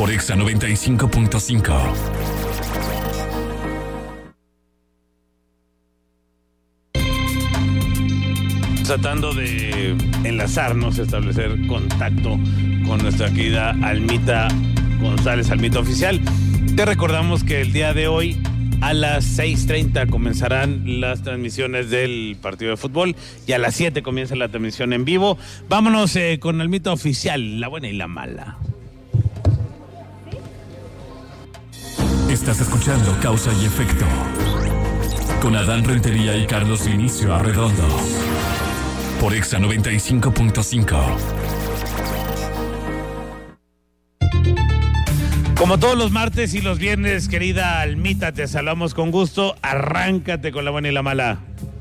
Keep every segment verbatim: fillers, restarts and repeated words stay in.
por Exa noventa y cinco punto cinco. Tratando de enlazarnos, establecer contacto con nuestra querida Almita González, Almita Oficial. Te recordamos que el día de hoy a las seis treinta comenzarán las transmisiones del partido de fútbol y a las siete comienza la transmisión en vivo. Vámonos eh, con Almita Oficial, la buena y la mala. Estás escuchando Causa y Efecto con Adán Rentería y Carlos Inicio Arredondo por Exa noventa y cinco punto cinco. Como todos los martes y los viernes, querida Almita, te saludamos con gusto. Arráncate con la buena y la mala.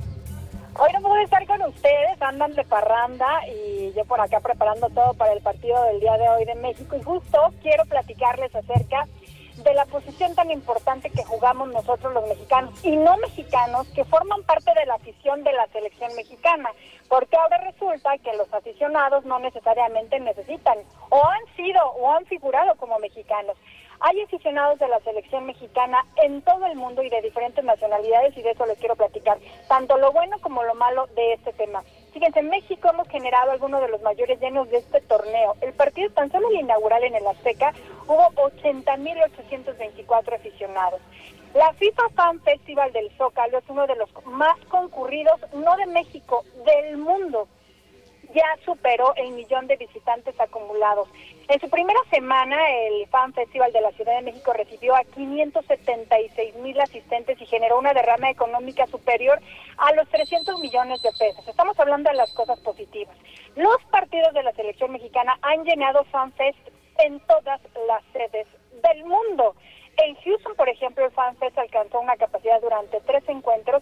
Hoy no puedo estar con ustedes, andan de parranda y yo por acá preparando todo para el partido del día de hoy de México. Y justo quiero platicarles acerca de la posición tan importante que jugamos nosotros los mexicanos y no mexicanos que forman parte de la afición de la selección mexicana, porque ahora resulta que los aficionados no necesariamente necesitan o han sido o han figurado como mexicanos. Hay aficionados de la selección mexicana en todo el mundo y de diferentes nacionalidades y de eso les quiero platicar, tanto lo bueno como lo malo de este tema. Fíjense, en México hemos generado algunos de los mayores llenos de este torneo. El partido tan solo el inaugural en el Azteca hubo ochenta mil ochocientos veinticuatro aficionados. La FIFA Fan Festival del Zócalo es uno de los más concurridos, no de México, del mundo. Ya superó el millón de visitantes acumulados. En su primera semana, el Fan Festival de la Ciudad de México recibió a quinientos setenta y seis mil asistentes y generó una derrama económica superior a los trescientos millones de pesos. Estamos hablando de las cosas positivas. Los partidos de la selección mexicana han llenado Fan Fest en todas las sedes del mundo. En Houston, por ejemplo, el Fan Fest alcanzó una capacidad durante tres encuentros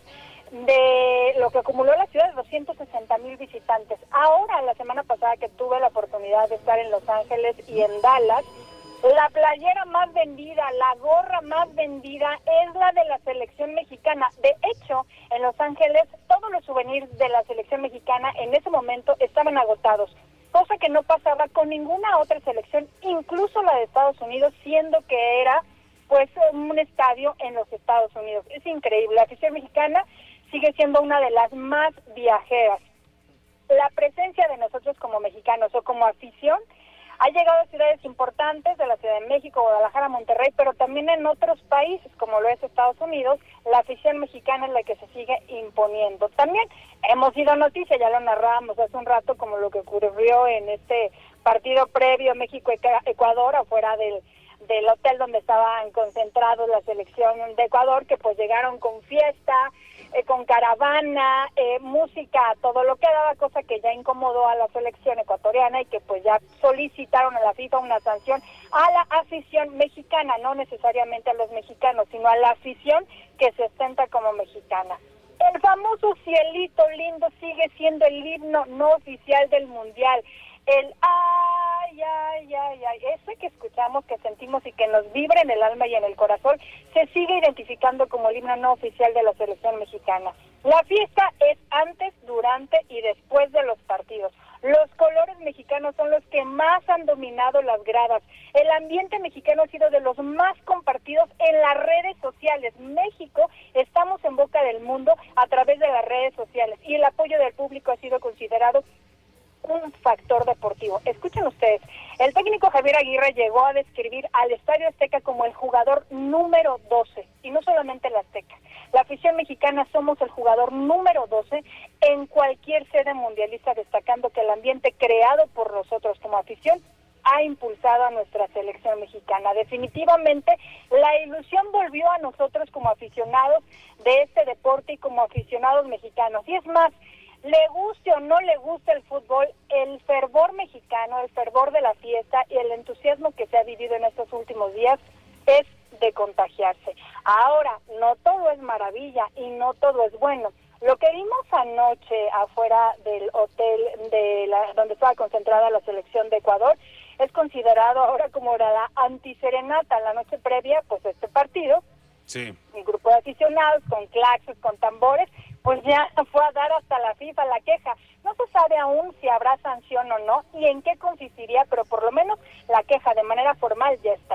de lo que acumuló la ciudad de doscientos sesenta mil visitantes. Ahora, la semana pasada que tuve la oportunidad de estar en Los Ángeles y en Dallas, la playera más vendida, la gorra más vendida es la de la selección mexicana. De hecho, en Los Ángeles, todos los souvenirs de la selección mexicana en ese momento estaban agotados, cosa que no pasaba con ninguna otra selección, incluso la de Estados Unidos, siendo que era pues un estadio en los Estados Unidos. Es increíble, la afición mexicana sigue siendo una de las más viajeras. La presencia de nosotros como mexicanos o como afición ha llegado a ciudades importantes de la Ciudad de México, Guadalajara, Monterrey, pero también en otros países como lo es Estados Unidos. La afición mexicana es la que se sigue imponiendo. También hemos sido noticia, ya lo narrábamos hace un rato, como lo que ocurrió en este partido previo México-Ecuador afuera del del hotel donde estaban concentrados la selección de Ecuador, que pues llegaron con fiesta, eh, con caravana, eh, música, todo lo que daba, cosa que ya incomodó a la selección ecuatoriana y que pues ya solicitaron a la FIFA una sanción a la afición mexicana, no necesariamente a los mexicanos, sino a la afición que se ostenta como mexicana. El famoso Cielito Lindo sigue siendo el himno no oficial del Mundial. El ay, ay, ay, ay, ese que escuchamos, que sentimos y que nos vibra en el alma y en el corazón, se sigue identificando como el himno no oficial de la selección mexicana. La fiesta es antes, durante y después de los partidos. Los colores mexicanos son los que más han dominado las gradas. El ambiente mexicano ha sido de los más compartidos en las redes sociales. México, estamos en boca del mundo a través de las redes sociales y el apoyo del público ha sido considerado un factor deportivo. Escuchen ustedes, el técnico Javier Aguirre llegó a describir al Estadio Azteca como el jugador número doce, y no solamente el Azteca. La afición mexicana somos el jugador número doce en cualquier sede mundialista, destacando que el ambiente creado por nosotros como afición ha impulsado a nuestra selección mexicana. Definitivamente, la ilusión volvió a nosotros como aficionados de este deporte y como aficionados mexicanos. Y es más, le guste o no le guste el fútbol, el fervor mexicano, el fervor de la fiesta y el entusiasmo que se ha vivido en estos últimos días es de contagiarse. Ahora, no todo es maravilla y no todo es bueno. Lo que vimos anoche afuera del hotel de la, donde estaba concentrada la selección de Ecuador es considerado ahora como la antiserenata. La noche previa, pues, este partido, sí, un grupo de aficionados con claxons, con tambores, pues ya fue a dar hasta la FIFA la queja. No se sabe aún si habrá sanción o no y en qué consistiría, pero por lo menos la queja de manera formal ya está.